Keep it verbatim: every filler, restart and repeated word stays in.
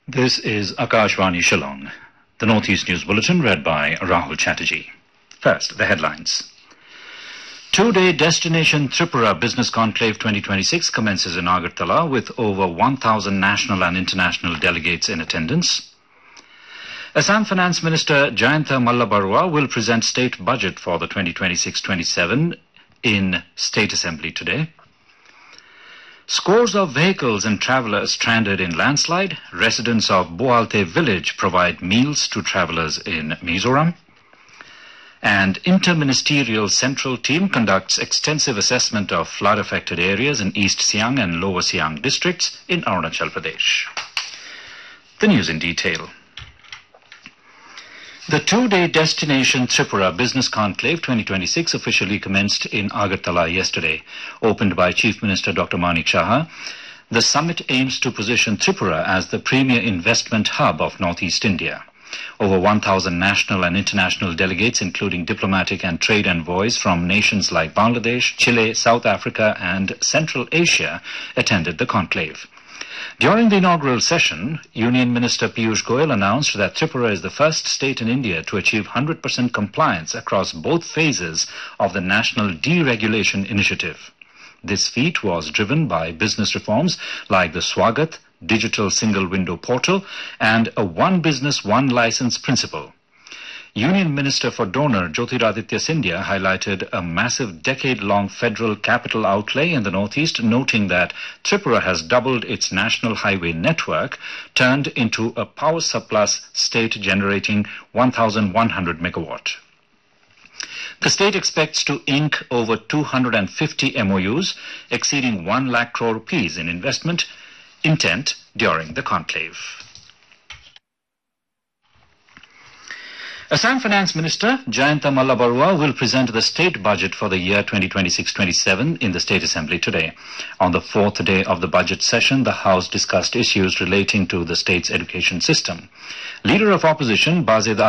This is Akashvani Shillong. The Northeast News Bulletin read by Rahul Chatterjee. First, the headlines. Two-day Destination Tripura Business Conclave twenty twenty-six commences in Agartala with over one thousand national and international delegates in attendance. Assam Finance Minister Jayanta Mallabarua will present state budget for the twenty twenty-six twenty-seven in State Assembly today. Scores of vehicles and travellers stranded in landslide. Residents of Boalte village provide meals to travellers in Mizoram. And Interministerial Central Team conducts extensive assessment of flood-affected areas in East Siang and Lower Siang districts in Arunachal Pradesh. The news in detail. The two-day Destination Tripura Business Conclave twenty twenty-six officially commenced in Agartala yesterday. Opened by Chief Minister Doctor Manik Saha, the summit aims to position Tripura as the premier investment hub of Northeast India. Over one thousand national and international delegates, including diplomatic and trade envoys from nations like Bangladesh, Chile, South Africa and Central Asia, attended the conclave. During the inaugural session, Union Minister Piyush Goyal announced that Tripura is the first state in India to achieve one hundred percent compliance across both phases of the National Deregulation Initiative. This feat was driven by business reforms like the Swagat digital single window portal and a one business one license principle. Union Minister for Donor Jyotiraditya Scindia highlighted a massive decade-long federal capital outlay in the Northeast, noting that Tripura has doubled its national highway network, turned into a power surplus state generating one thousand one hundred megawatt. The state expects to ink over two hundred fifty M O Us, exceeding one lakh crore rupees in investment intent during the conclave. Assam Finance Minister Jayanta Mallabarua will present the state budget for the year twenty twenty-six twenty-seven in the State Assembly today. On the fourth day of the budget session, the House discussed issues relating to the state's education system. Leader of Opposition Bazid